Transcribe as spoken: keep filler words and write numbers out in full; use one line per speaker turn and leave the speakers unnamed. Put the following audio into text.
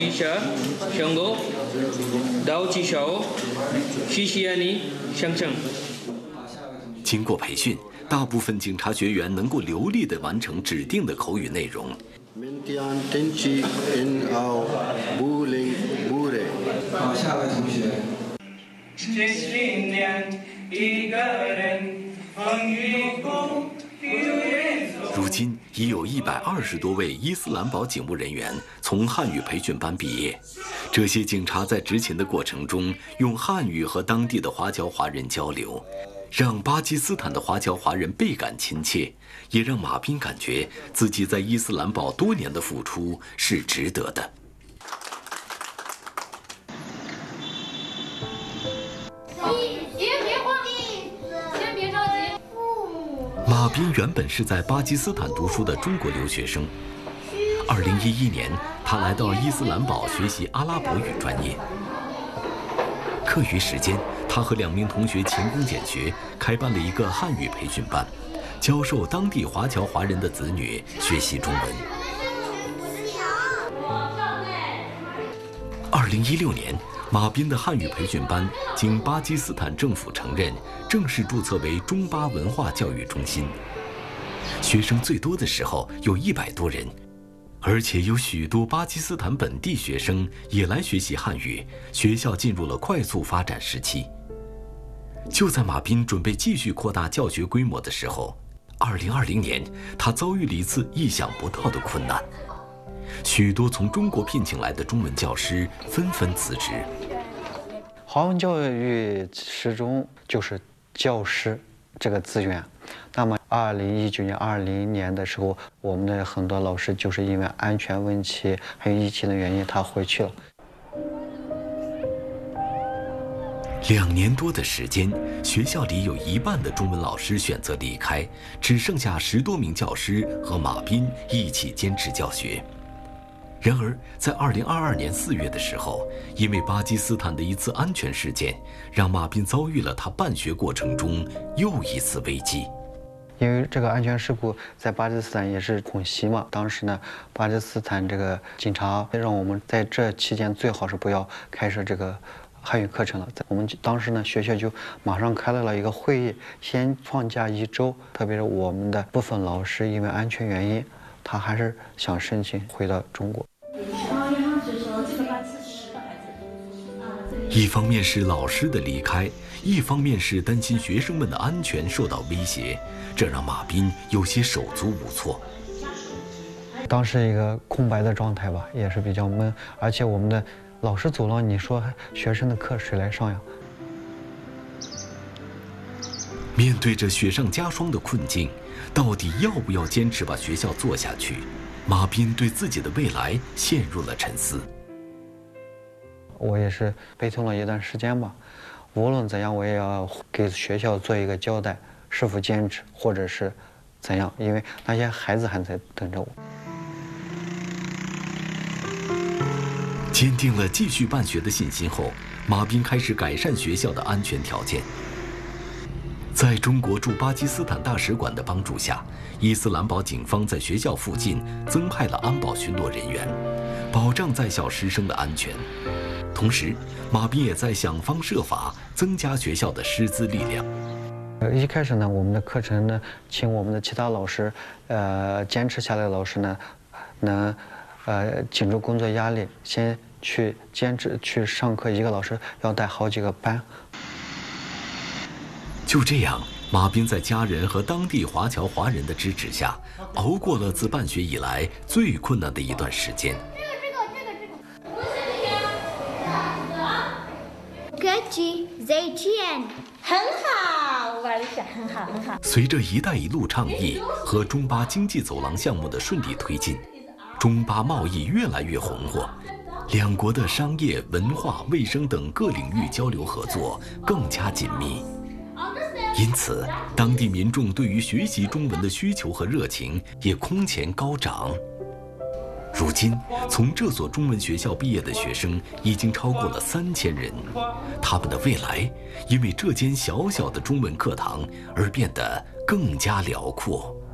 经过培训，大部分警察学员能够流利地完成指定的口语内容。
好，下位同学。
如今已有一百二十多位伊斯兰堡警务人员从汉语培训班毕业。这些警察在执勤的过程中，用汉语和当地的华侨华人交流，让巴基斯坦的华侨华人倍感亲切，也让马斌感觉自己在伊斯兰堡多年的付出是值得的。马斌原本是在巴基斯坦读书的中国留学生。二零一一年，他来到伊斯兰堡学习阿拉伯语专业。课余时间，他和两名同学勤工俭学，开办了一个汉语培训班，教授当地华侨华人的子女学习中文。二零一六年，马斌的汉语培训班经巴基斯坦政府承认，正式注册为中巴文化教育中心。学生最多的时候有一百多人，而且有许多巴基斯坦本地学生也来学习汉语，学校进入了快速发展时期。就在马斌准备继续扩大教学规模的时候，二零二零年，他遭遇了一次意想不到的困难。许多从中国聘请来的中文教师纷纷辞职。
华文教育始终就是教师这个资源。那么，二零一九年、二零年的时候，我们的很多老师就是因为安全问题还有疫情的原因，他回去了。
两年多的时间，学校里有一半的中文老师选择离开，只剩下十多名教师和马斌一起坚持教学。然而，在二零二二年四月的时候，因为巴基斯坦的一次安全事件，让马斌遭遇了他办学过程中又一次危机。
因为这个安全事故在巴基斯坦也是恐袭嘛，当时呢，巴基斯坦这个警察让我们在这期间最好是不要开设这个汉语课程了。我们当时呢，学校就马上开了一个会议，先放假一周。特别是我们的部分老师因为安全原因，他还是想申请回到中国。
一方面是老师的离开，一方面是担心学生们的安全受到威胁，这让马斌有些手足无措。
当时一个空白的状态吧，也是比较闷，而且我们的老师走了，你说学生的课谁来上呀？
面对着雪上加霜的困境，到底要不要坚持把学校做下去？马斌对自己的未来陷入了沉思。
我也是悲痛了一段时间吧，无论怎样，我也要给学校做一个交代，是否坚持，或者是怎样，因为那些孩子还在等着我。
坚定了继续办学的信心后，马斌开始改善学校的安全条件。在中国驻巴基斯坦大使馆的帮助下，伊斯兰堡警方在学校附近增派了安保巡逻人员，保障在校师生的安全。同时，马斌也在想方设法增加学校的师资力量。
呃，一开始呢，我们的课程呢，请我们的其他老师，呃，坚持下来的老师呢，能，呃，顶住工作压力，先去坚持去上课，一个老师要带好几个班。
就这样，马斌在家人和当地华侨华人的支持下，熬过了自办学以来最困难的一段时间。
很好，我儿子很好很好。
随着“一带一路”倡议和中巴经济走廊项目的顺利推进，中巴贸易越来越红火，两国的商业、文化、卫生等各领域交流合作更加紧密。因此，当地民众对于学习中文的需求和热情也空前高涨。如今，从这所中文学校毕业的学生已经超过了三千人，他们的未来因为这间小小的中文课堂而变得更加辽阔。